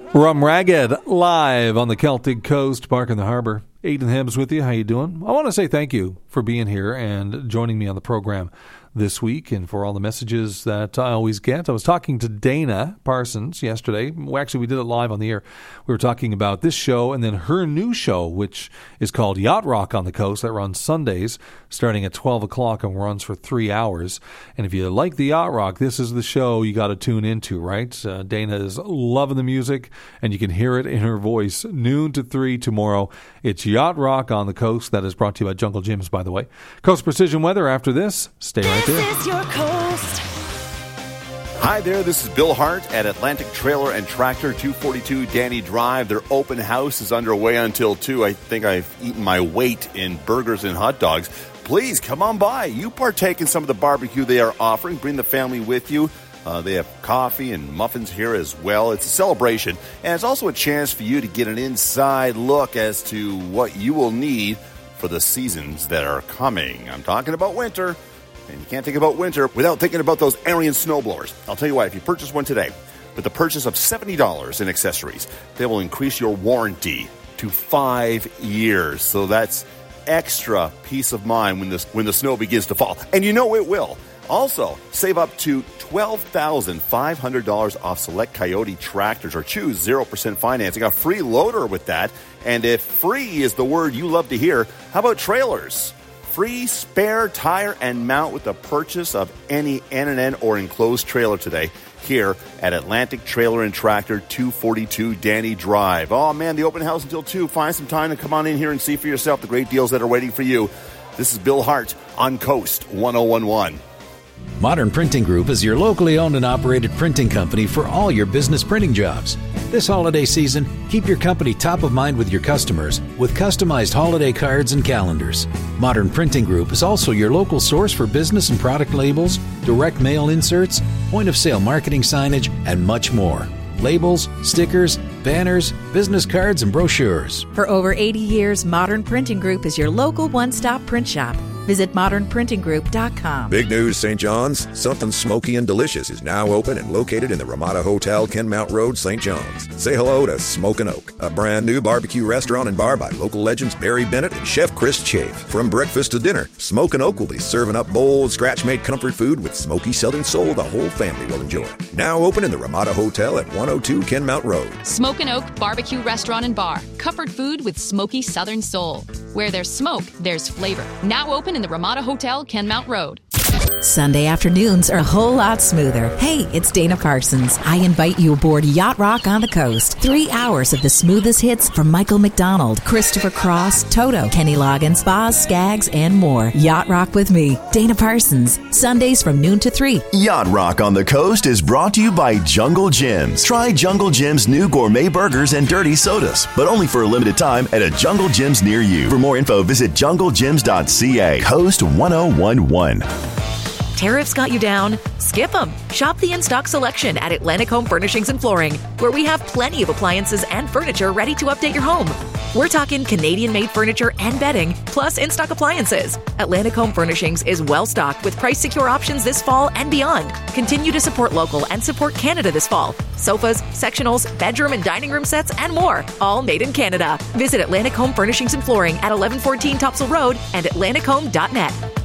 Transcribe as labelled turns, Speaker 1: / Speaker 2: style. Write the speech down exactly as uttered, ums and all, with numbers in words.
Speaker 1: Rum Ragged, live on the Celtic Coast, Park in the Harbor. Aidan Hibbs with you. How you doing? I want to say thank you for being here and joining me on the program this week and for all the messages that I always get. I was talking to Dana Parsons yesterday. Well, actually, we did it live on the air. We were talking about this show and then her new show, which is called Yacht Rock on the Coast, that runs Sundays starting at twelve o'clock and runs for three hours. And if you like the Yacht Rock, this is the show you got to tune into, right? Uh, Dana is loving the music, and you can hear it in her voice. Noon to three tomorrow. It's Yacht Rock on the Coast. That is brought to you by Jungle Gyms, by the way. Coast Precision Weather after this. Stay right there.
Speaker 2: This is your coast.
Speaker 3: Hi there, this is Bill Hart at Atlantic Trailer and Tractor, two forty-two Danny Drive. Their open house is underway until two. I think I've eaten my weight in burgers and hot dogs. Please come on by. You partake in some of the barbecue they are offering. Bring the family with you. Uh, they have coffee and muffins here as well. It's a celebration, and it's also a chance for you to get an inside look as to what you will need for the seasons that are coming. I'm talking about winter. And you can't think about winter without thinking about those Ariens snowblowers. I'll tell you why, if you purchase one today, with the purchase of seventy dollars in accessories, they will increase your warranty to five years. So that's extra peace of mind when, this, when the snow begins to fall. And you know it will. Also, save up to twelve thousand five hundred dollars off select Coyote tractors or choose zero percent financing. A free loader with that. And if free is the word you love to hear, how about trailers? Free spare tire and mount with the purchase of any N and N or enclosed trailer today here at Atlantic Trailer and Tractor, two forty-two Danny Drive. Oh, man, the open house until two. Find some time to come on in here and see for yourself the great deals that are waiting for you. This is Bill Hart on Coast one oh one one.
Speaker 4: Modern Printing Group is your locally owned and operated printing company for all your business printing jobs. This holiday season, keep your company top of mind with your customers with customized holiday cards and calendars. Modern Printing Group is also your local source for business and product labels, direct mail inserts, point-of-sale marketing signage, and much more. Labels, stickers, banners, business cards, and brochures.
Speaker 5: For over eighty years, Modern Printing Group is your local one-stop print shop. Visit modern printing group dot com.
Speaker 6: Big news, Saint John's. Something smoky and delicious is now open and located in the Ramada Hotel, Kenmount Road, Saint John's. Say hello to Smokin' Oak, a brand new barbecue restaurant and bar by local legends Barry Bennett and Chef Chris Chafe. From breakfast to dinner, Smokin' Oak will be serving up bold, scratch-made comfort food with smoky Southern soul the whole family will enjoy. Now open in the Ramada Hotel at one oh two Kenmount Road.
Speaker 7: Smokin' Oak Barbecue Restaurant and Bar. Comfort food with smoky Southern soul. Where there's smoke, there's flavor. Now open in the Ramada Hotel, Kenmount Road.
Speaker 5: Sunday afternoons are a whole lot smoother. Hey, it's Dana Parsons. I invite you aboard Yacht Rock on the Coast. Three hours of the smoothest hits from Michael McDonald, Christopher Cross, Toto, Kenny Loggins, Boz Skaggs, and more. Yacht Rock with me, Dana Parsons. Sundays from noon to three.
Speaker 8: Yacht Rock on the Coast is brought to you by Jungle Gyms. Try Jungle Gyms' new gourmet burgers and dirty sodas, but only for a limited time at a Jungle Gyms near you. For more info, visit jungle gyms dot c a. Coast one oh one one.
Speaker 9: Tariffs got you down? Skip them. Shop the in-stock selection at Atlantic Home Furnishings and Flooring, where we have plenty of appliances and furniture ready to update your home. We're talking Canadian-made furniture and bedding, plus in-stock appliances. Atlantic Home Furnishings is well-stocked with price-secure options this fall and beyond. Continue to support local and support Canada this fall. Sofas, sectionals, bedroom and dining room sets, and more. All made in Canada. Visit Atlantic Home Furnishings and Flooring at eleven fourteen Topsail Road and atlantic home dot net.